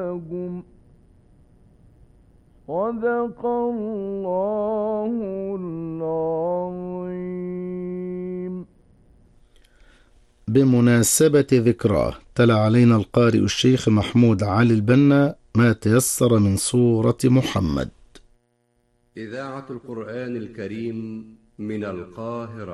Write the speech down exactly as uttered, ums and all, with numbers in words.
صدق الله العظيم. بمناسبة ذكراه تلا علينا القارئ الشيخ محمود علي البنا ما تيسر من سورة محمد. إذاعة القرآن الكريم من القاهرة.